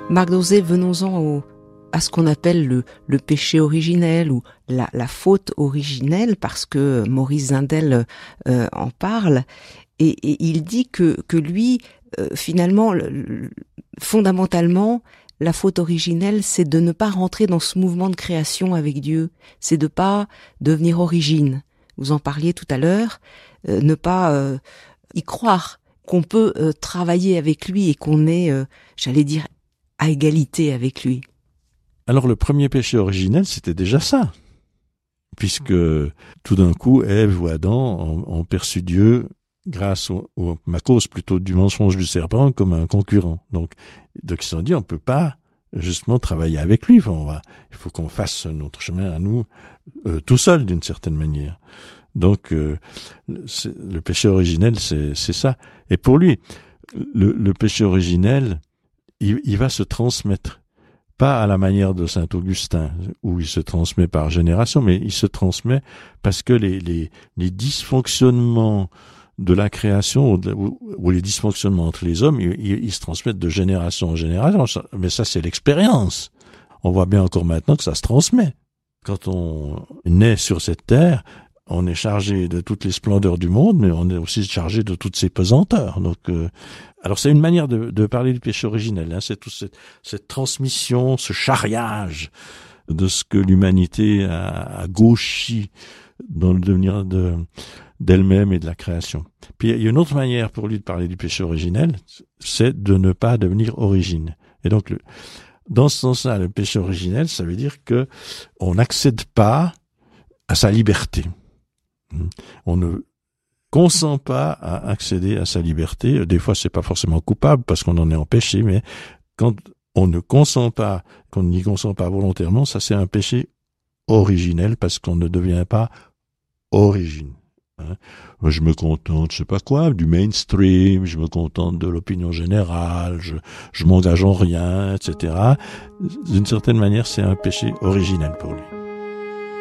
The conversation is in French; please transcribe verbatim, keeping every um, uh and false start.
Marc Dauzé, venons-en au, à ce qu'on appelle le, le péché originel ou la, la faute originelle, parce que Maurice Zindel euh, en parle, et, et il dit que, que lui, euh, finalement, le, le, fondamentalement, la faute originelle, c'est de ne pas rentrer dans ce mouvement de création avec Dieu, c'est de pas devenir origine. Vous en parliez tout à l'heure, euh, ne pas euh, y croire qu'on peut euh, travailler avec lui et qu'on est, euh, j'allais dire, à égalité avec lui. Alors le premier péché originel, c'était déjà ça. Puisque tout d'un coup, Ève ou Adam ont, ont perçu Dieu grâce au, au, à cause plutôt du mensonge du serpent comme un concurrent. Donc, donc ils se sont dit, on peut pas justement travailler avec lui. Enfin, on va, il faut qu'on fasse notre chemin à nous euh, tout seul d'une certaine manière. Donc euh, le péché originel, c'est, c'est ça. Et pour lui, le, le péché originel, il, il va se transmettre. Pas à la manière de saint Augustin, où il se transmet par génération, mais il se transmet parce que les, les, les dysfonctionnements de la création, ou, ou les dysfonctionnements entre les hommes, ils, ils se transmettent de génération en génération. Mais ça, c'est l'expérience. On voit bien encore maintenant que ça se transmet. Quand on naît sur cette terre, on est chargé de toutes les splendeurs du monde, mais on est aussi chargé de toutes ses pesanteurs. Donc, euh, alors c'est une manière de, de parler du péché originel. Hein, c'est toute cette, cette transmission, ce charriage de ce que l'humanité a, a gauchi dans le devenir de, d'elle-même et de la création. Puis il y a une autre manière pour lui de parler du péché originel, c'est de ne pas devenir origine. Et donc, le, dans ce sens-là, le péché originel, ça veut dire que on n'accède pas à sa liberté. On ne consent pas à accéder à sa liberté. Des fois, c'est pas forcément coupable parce qu'on en est empêché, mais quand on ne consent pas, qu'on n'y consent pas volontairement, ça c'est un péché originel parce qu'on ne devient pas origine. Hein. Je me contente, je sais pas quoi, du mainstream, je me contente de l'opinion générale, je, je m'engage en rien, et cetera. D'une certaine manière, c'est un péché originel pour lui.